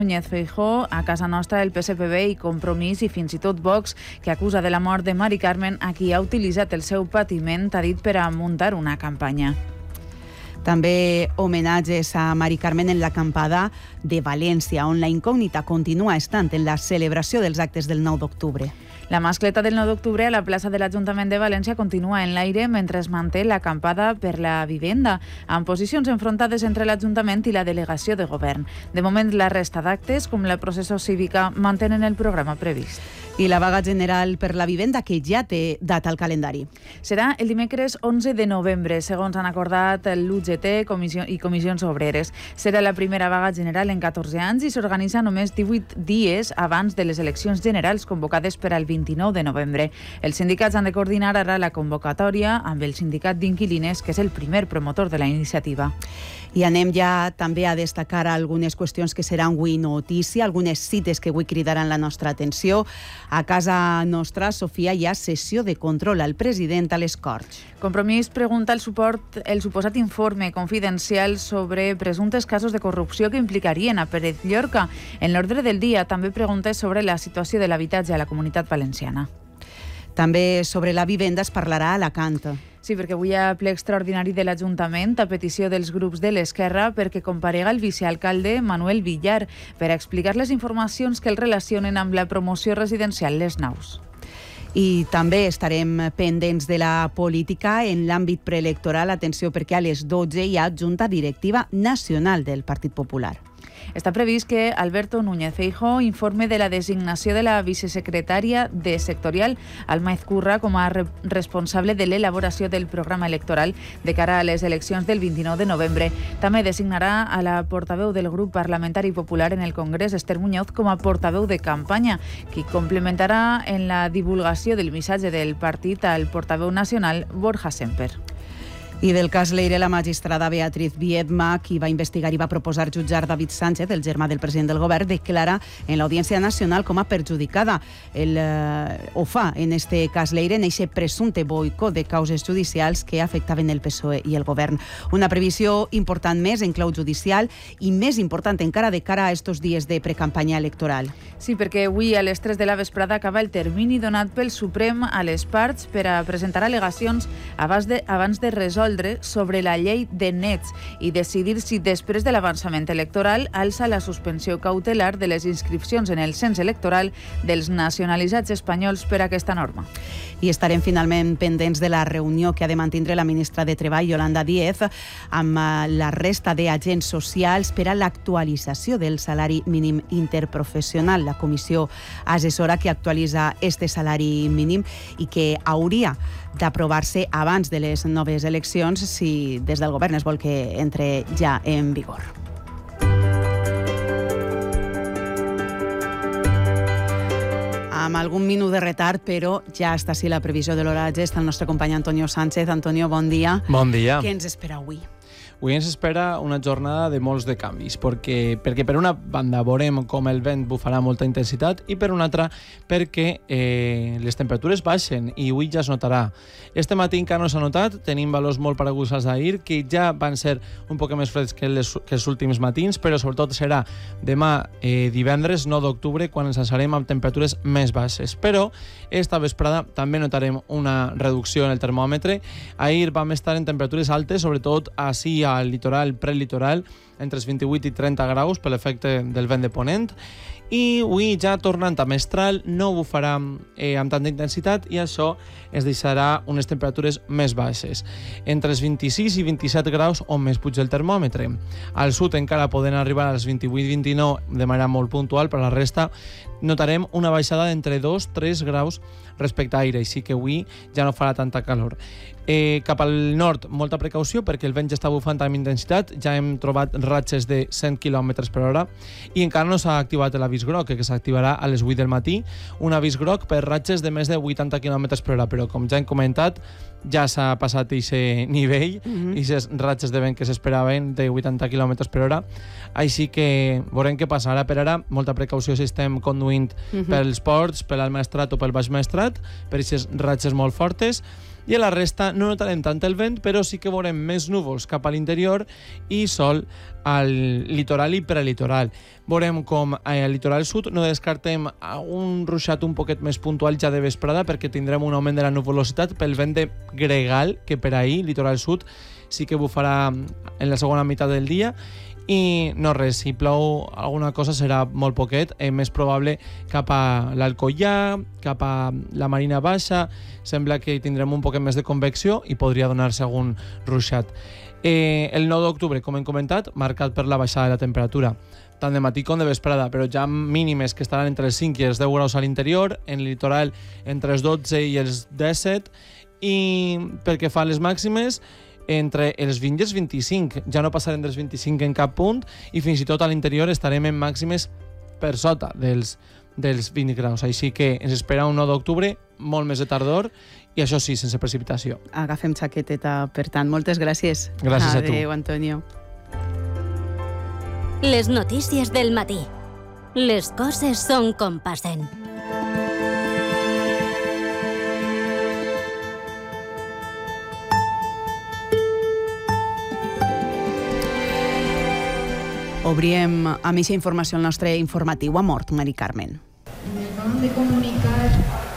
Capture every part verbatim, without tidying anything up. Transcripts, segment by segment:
Núñez Feijóo, a casa nostra el P S P B i Compromís i fins i tot Vox, que acusa de la mort de Mari Carmen, a qui ha utilitzat el seu patiment, ha dit, per a muntar una campanya. També homenatges a Mari Carmen en l'acampada de València, on la incògnita continua estant en la celebració dels actes del nou d'octubre. La mascleta del nou d'octubre a la plaça de l'Ajuntament de València continua en l'aire mentre es manté l'acampada per la vivenda, amb posicions enfrontades entre l'Ajuntament i la delegació de govern. De moment, la resta d'actes, com la processó cívica, mantenen el programa previst. I la vaga general per la vivenda, que ja té data al calendari. Serà el dimecres onze de novembre, segons han acordat l'U G T comissió i comissions obreres. Serà la primera vaga general en catorze anys i s'organitza només divuit dies abans de les eleccions generals convocades per al vint-i-nou de novembre. Els sindicats han de coordinar ara la convocatòria amb el sindicat d'inquilines, que és el primer promotor de la iniciativa. I anem ja també a destacar algunes qüestions que seran avui notícia, algunes cites que avui cridaran la nostra atenció. A casa nostra, Sofia, hi ha sessió de control al president a les Corts. Compromís pregunta el suport el suposat informe confidencial sobre presumptes casos de corrupció que implicarien a Pérez Llorca. En l'ordre del dia també preguntes sobre la situació de l'habitatge a la Comunitat Valenciana. També sobre la vivenda es parlarà a Alacant. Sí, perquè avui hi ha ple extraordinari de l'Ajuntament a petició dels grups de l'Esquerra perquè comparega el vicealcalde Manuel Villar per explicar les informacions que el relacionen amb la promoció residencial Les Naus. I també estarem pendents de la política en l'àmbit preelectoral. Atenció, perquè a les dotze hi ha Junta Directiva Nacional del Partit Popular. Està previst que Alberto Núñez Feijóo informe de la designació de la vicesecretària de sectorial, Alma Ezcurra, com a re responsable de l'elaboració del programa electoral de cara a les eleccions del vint-i-nou de novembre. També designarà a la portaveu del grup parlamentari popular en el Congrés, Esther Muñoz, com a portaveu de campanya, qui complementarà en la divulgació del missatge del partit al portaveu nacional, Borja Semper. I del cas Leire, la magistrada Beatriz Viedma, qui va investigar i va proposar jutjar David Sánchez, el germà del president del govern, declara en l'Audiència Nacional com a perjudicada. El, eh, ho fa, en este cas Leire, en aquest presumpte boicot de causes judicials que afectaven el P S O E i el govern. Una previsió important més en clau judicial i més important encara de cara a estos dies de precampanya electoral. Sí, perquè avui a les tres de la vesprada acaba el termini donat pel Suprem a les parts per a presentar al·legacions abans de, abans de resoldre sobre la llei de nets i decidir si després de l'avançament electoral alça la suspensió cautelar de les inscripcions en el cens electoral dels nacionalitzats espanyols per aquesta norma. I estarem finalment pendents de la reunió que ha de mantindre la ministra de Treball, Yolanda Díez, amb la resta d'agents socials per a l'actualització del salari mínim interprofessional, la comissió assessora que actualitza este salari mínim i que hauria d'aprovar-se abans de les noves eleccions si des del govern es vol que entre ja en vigor. Amb algun minut de retard, però ja està així la previsió de l'oratge. Està el nostre company Antonio Sánchez. Antonio, bon dia. Bon dia. Què ens espera avui? Avui ens espera una jornada de molts de canvis, perquè, perquè per una banda veurem com el vent bufarà molta intensitat i per una altra perquè eh, les temperatures baixen i avui ja es notarà. Este matí encara no s'ha notat, tenim valors molt pareguts als d'ahir, que ja van ser un poc més freds que, les, que els últims matins, però sobretot serà demà eh, divendres nou d'octubre quan ens alçarem amb temperatures més baixes. Però esta vesprada també notarem una reducció en el termòmetre. Ahir vam estar en temperatures altes, sobretot així al litoral, prelitoral, entre els vint-i-vuit i trenta graus per l'efecte del vent de ponent. I avui ja tornant a mestral no bufarà eh, amb tanta intensitat i això es deixarà unes temperatures més baixes, entre els vint-i-sis i vint-i-set graus on més puja el termòmetre. Al sud encara poden arribar als vint-i-vuit i vint-i-nou de manera molt puntual, però la resta notarem una baixada d'entre dos a tres graus respecte a ahir, així que avui ja no farà tanta calor. Eh, cap al nord, molta precaució perquè el vent ja està bufant amb intensitat, ja hem trobat ratxes de cent quilòmetres per hora i encara no s'ha activat l'avís groc, que s'activarà a les vuit del matí, un avís groc per ratxes de més de vuitanta quilòmetres per hora, però com ja hem comentat, ja s'ha passat aquest nivell i mm-hmm. aquestes ratxes de vent que s'esperaven de vuitanta quilòmetres per hora, així que veurem què passarà. Per ara, molta precaució si estem conduint mm-hmm. pels ports, per l'alt maestrat o pel baix maestrat, per aquestes ratxes molt fortes. i a la resta no notarem tant el vent, però sí que veurem més núvols cap a l'interior i sol al litoral i prelitoral. Veurem com al litoral sud no descartem un ruixat un poquet més puntual ja de vesprada, perquè tindrem un augment de la nuvolositat pel vent de gregal, que per ahir, litoral sud, sí que bufarà en la segona meitat del dia. I no res, si plou alguna cosa serà molt poquet, és més probable cap a l'Alcoià, cap a la Marina Baixa, sembla que tindrem un poquet més de convecció i podria donar-se algun ruixat. Eh, el nou d'octubre, com hem comentat, marcat per la baixada de la temperatura, tant de matí com de vesprada, però ja mínimes que estaran entre els cinc i els deu graus a l'interior, en el litoral entre els dotze i els disset, i pel que fa a les màximes, entre els vint i els vint-i-cinc, ja no passarem dels vint-i-cinc en cap punt, i fins i tot a l'interior estarem en màximes per sota dels, dels vint graus, així que ens espera un nou d'octubre molt més de tardor, i això sí, sense precipitació. Agafem xaqueteta, per tant. Moltes gràcies. Gràcies a tu. Adéu, Antonio. Les notícies del matí. Les coses són com passen. Obriem amb aquesta informació el nostre informatiu. Ha mort Mari Carmen. Me acaban de comunicar.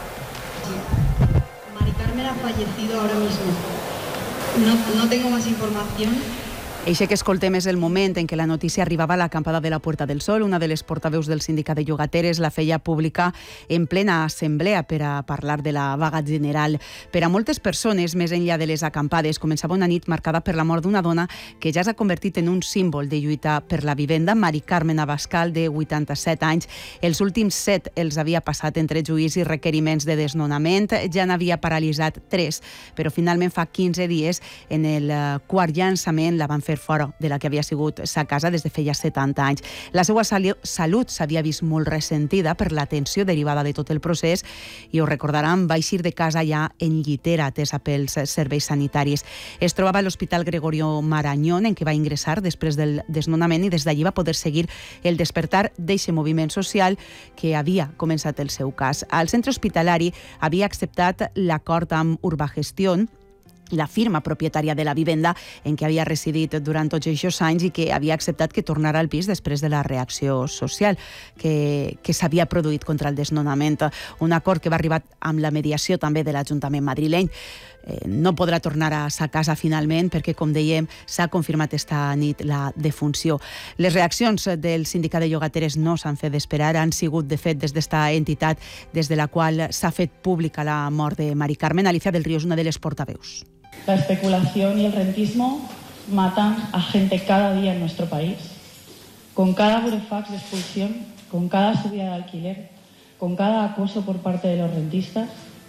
Mari Carmen ha fallecido ahora mismo. No, no tengo más información. Eixe que escoltem és el moment en què la notícia arribava a l'acampada de la Puerta del Sol. Una de les portaveus del sindicat de llogateres la feia pública en plena assemblea per a parlar de la vaga general. Per a moltes persones, més enllà de les acampades, començava una nit marcada per la mort d'una dona que ja s'ha convertit en un símbol de lluita per la vivenda. Mari Carmen Abascal, de vuitanta-set anys. Els últims set els havia passat entre juís i requeriments de desnonament. Ja n'havia paralitzat tres, però finalment fa quinze dies, en el quart llançament, la van fer fora de la que havia sigut sa casa des de feia setanta anys. La seva salut s'havia vist molt ressentida per la tensió derivada de tot el procés i ho recordaran, va eixir de casa ja en llitera atesa pels serveis sanitaris. Es trobava a l'Hospital Gregorio Marañón, en què va ingressar després del desnonament, i des d'allí va poder seguir el despertar d'eixe moviment social que havia començat el seu cas. Al centre hospitalari havia acceptat l'acord amb Urbagestión, la firma propietària de la vivenda en què havia residit durant tots aquests anys i que havia acceptat que tornara al pis després de la reacció social que, que s'havia produït contra el desnonament. Un acord que va arribar amb la mediació també de l'Ajuntament madrileny. Eh, no podrà tornar a sa casa finalment perquè, com dèiem, s'ha confirmat esta nit la defunció. Les reaccions del sindicat de llogateres no s'han fet d'esperar, han sigut, de fet, des d'esta entitat des de la qual s'ha fet pública la mort de Mari Carmen. Alicia del Río és una de les portaveus. La especulación y el rentismo matan a gente cada día en nuestro país. Con cada burofax de expulsión, con cada subida de alquiler, con cada acoso por parte de los rentistas,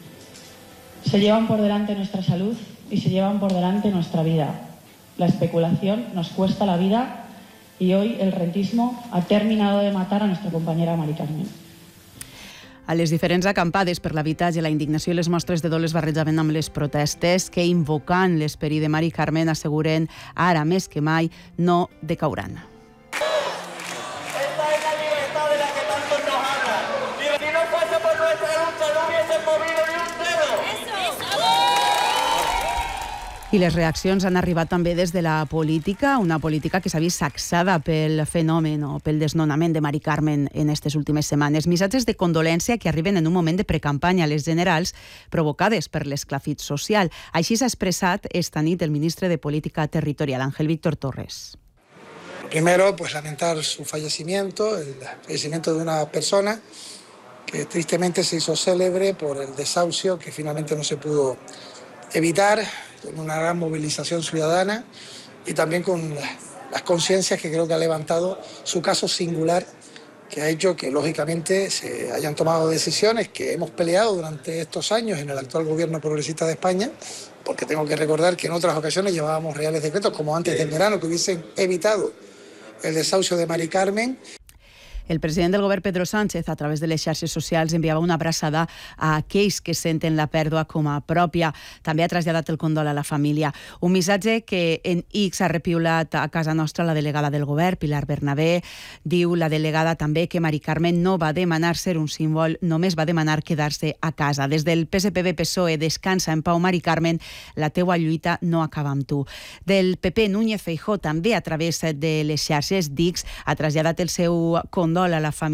se llevan por delante nuestra salud y se llevan por delante nuestra vida. La especulación nos cuesta la vida y hoy el rentismo ha terminado de matar a nuestra compañera Mari Carmen. A les diferents acampades per l'habitatge, la indignació i les mostres de dol es barrejaven amb les protestes que, invocant l'esperit de Mari Carmen, asseguren ara més que mai no decauran. Esta es la libertad de la que tanto nos habla. Si no fuese por nuestra lucha, no hubiesen movido ni un dedo. I les reaccions han arribat també des de la política, una política que s'ha vist sacsada pel fenomen o pel desnonament de Mari Carmen en aquestes últimes setmanes. Missatges de condolència que arriben en un moment de precampanya a les generals provocades per l'esclafit social. Així s'ha expressat esta nit el ministre de Política Territorial, Ángel Víctor Torres. Primero, pues lamentar su fallecimiento, el fallecimiento de una persona que tristemente se hizo célebre por el desahucio que finalmente no se pudo evitar, con una gran movilización ciudadana y también con las conciencias que creo que ha levantado su caso singular, que ha hecho que lógicamente se hayan tomado decisiones que hemos peleado durante estos años en el actual gobierno progresista de España, porque tengo que recordar que en otras ocasiones llevábamos reales decretos, como antes del verano, que hubiesen evitado el desahucio de Mari Carmen. El president del govern, Pedro Sánchez, a través de les xarxes socials, enviava una abraçada a aquells que senten la pèrdua com a pròpia. També ha traslladat el condol a la família. Un missatge que en X ha repiulat a casa nostra la delegada del govern, Pilar Bernabé. Diu la delegada també que Mari Carmen no va demanar ser un símbol, només va demanar quedar-se a casa. Des del P S P B P S O E, descansa en pau, Mari Carmen, la teua lluita no acaba amb tu. Del P P, Núñez Feijóo, també a través de les xarxes d'X, ha traslladat el seu condol a la família